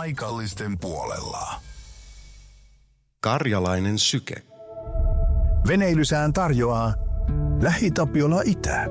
paikallisten puolella. Karjalainen syke. Veneilysään tarjoaa Lähi-Tapiola Itä.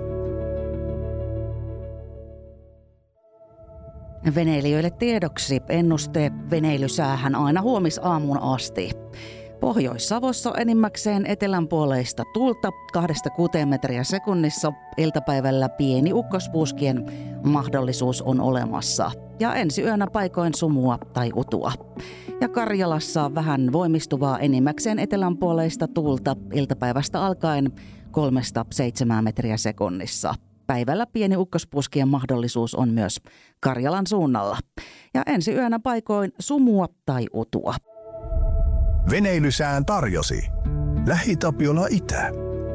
Veneilijöille tiedoksi ennuste veneilysäähän aina huomisaamuun asti. Pohjois-Savossa enimmäkseen etelänpuoleista tuulta 2-6 metriä sekunnissa. Iltapäivällä pieni ukkospuuskien mahdollisuus on olemassa. Ja ensi yönä paikoin sumua tai utua. Ja Karjalassa vähän voimistuvaa enimmäkseen etelänpuoleista tuulta iltapäivästä alkaen 3-7 metriä sekunnissa. Päivällä pieni ukkospuuskien mahdollisuus on myös Karjalan suunnalla. Ja ensi yönä paikoin sumua tai utua. Veneilysään tarjosi Lähi-Tapiola Itä.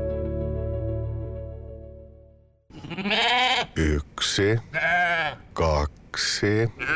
1, 2,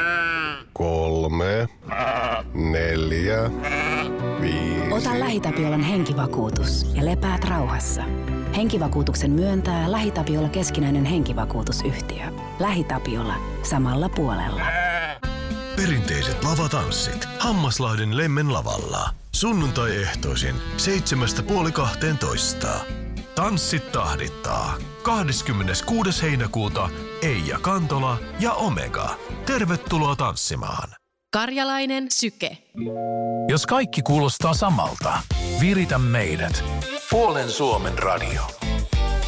3, 4, 5. Ota LähiTapiolan henkivakuutus ja lepäät rauhassa. Henkivakuutuksen myöntää LähiTapiola keskinäinen henkivakuutusyhtiö. LähiTapiola samalla puolella. Perinteiset lavatanssit Hammaslahden Lemmen lavalla. Sunnuntai-ehtoisin 7:30–12. Tanssit tahdittaa. 26. heinäkuuta Eija Kantola ja Omega. Tervetuloa tanssimaan. Karjalainen syke. Jos kaikki kuulostaa samalta, viritä meidät. Puolen Suomen radio.